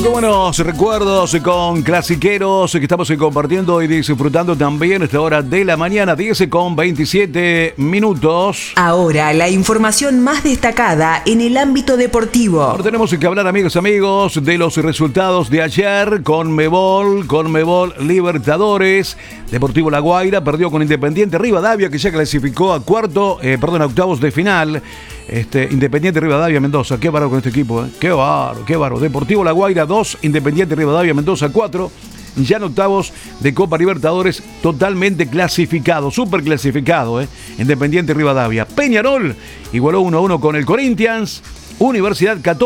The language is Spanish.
Qué buenos recuerdos con clasiqueros que estamos compartiendo y disfrutando también a esta hora de la mañana, 10:27. Ahora la información más destacada en el ámbito deportivo. Ahora tenemos que hablar, amigos, de los resultados de ayer. Conmebol Libertadores. Deportivo La Guaira perdió con Independiente Rivadavia, que ya clasificó a octavos de final. Independiente Rivadavia Mendoza, qué bárbaro con este equipo, qué bárbaro. Deportivo La Guaira 2, Independiente Rivadavia Mendoza 4, ya en octavos de Copa Libertadores, totalmente clasificado, súper clasificado, Independiente Rivadavia. Peñarol igualó 1-1 con el Corinthians. Universidad Católica